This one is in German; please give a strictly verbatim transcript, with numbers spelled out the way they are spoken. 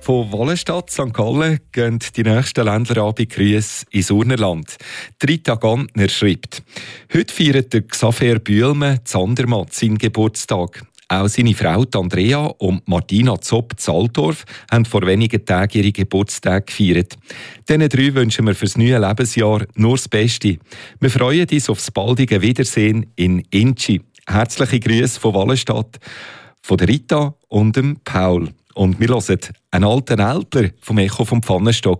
Von Wallenstadt, Sankt Gallen gehen die nächsten Ländlerabendgrüße ins Urnerland. Rita Gantner schreibt: Heute feiert der Xaver Bühlmann Zandermatt seinen Geburtstag. Auch seine Frau Andrea und Martina Zopp Zaldorf haben vor wenigen Tagen ihre Geburtstage gefeiert. Diesen drei wünschen wir fürs neue Lebensjahr nur das Beste. Wir freuen uns auf das baldige Wiedersehen in Inchi. Herzliche Grüße von Wallenstadt, von der Rita und dem Paul. Und wir hören einen alten Ältler vom Echo vom Pfannenstock.